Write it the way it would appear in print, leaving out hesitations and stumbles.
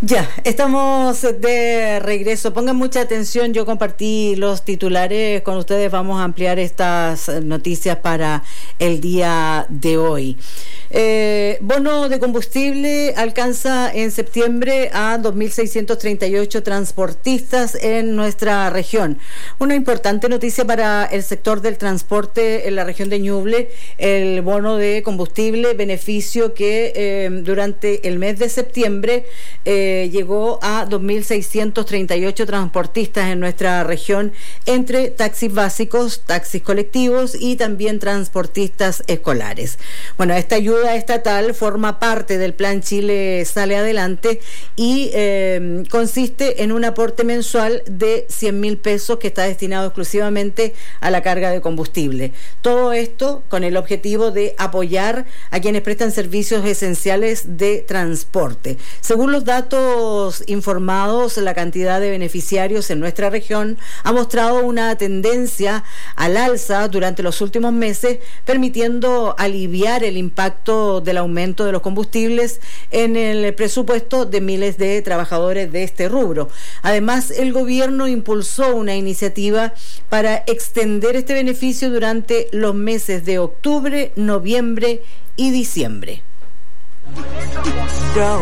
Ya, estamos de regreso. Pongan mucha atención, yo compartí los titulares con ustedes, vamos a ampliar estas noticias para el día de hoy. Bono de combustible alcanza en septiembre a 2.638 transportistas en nuestra región. Una importante noticia para el sector del transporte en la región de Ñuble, el bono de combustible, beneficio que durante el mes de septiembre llegó a 2.638 transportistas en nuestra región, entre taxis básicos, taxis colectivos y también transportistas escolares. Bueno, esta ayuda estatal forma parte del Plan Chile Sale Adelante y consiste en un aporte mensual de 100.000 pesos que está destinado exclusivamente a la carga de combustible. Todo esto con el objetivo de apoyar a quienes prestan servicios esenciales de transporte. Según los datos informados, la cantidad de beneficiarios en nuestra región ha mostrado una tendencia al alza durante los últimos meses, permitiendo aliviar el impacto del aumento de los combustibles en el presupuesto de miles de trabajadores de este rubro. Además, el gobierno impulsó una iniciativa para extender este beneficio durante los meses de octubre, noviembre y diciembre. Go.